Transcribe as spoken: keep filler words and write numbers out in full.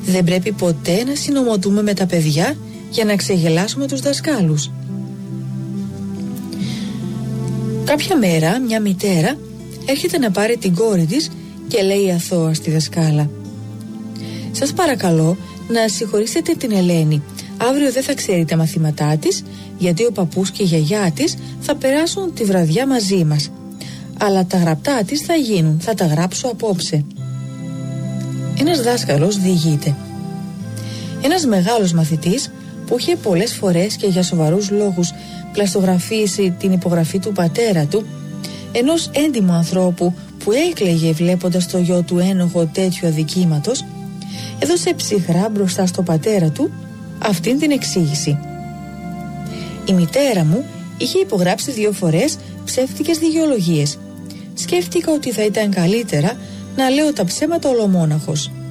Δεν πρέπει ποτέ να συνομωτούμε με τα παιδιά για να ξεγελάσουμε τους δασκάλους. Κάποια μέρα μια μητέρα έρχεται να πάρει την κόρη της και λέει αθώα στη δασκάλα: «Σας παρακαλώ να συγχωρήσετε την Ελένη. Αύριο δεν θα ξέρει τα μαθήματά της, γιατί ο παππούς και η γιαγιά της θα περάσουν τη βραδιά μαζί μας. Αλλά τα γραπτά της θα γίνουν, θα τα γράψω απόψε». Ένας δάσκαλος διηγείται: ένας μεγάλος μαθητής που είχε πολλές φορές και για σοβαρούς λόγους πλαστογραφήσει την υπογραφή του πατέρα του, ενός έντιμου ανθρώπου που έκλαιγε βλέποντας το γιο του ένοχο τέτοιου αδικήματος, έδωσε ψυχρά μπροστά στο πατέρα του αυτήν την εξήγηση: «Η μητέρα μου είχε υπογράψει δύο φορές ψεύτικες δικαιολογίες. Σκέφτηκα ότι θα ήταν καλύτερα να λέω τα ψέματα ολομόναχος.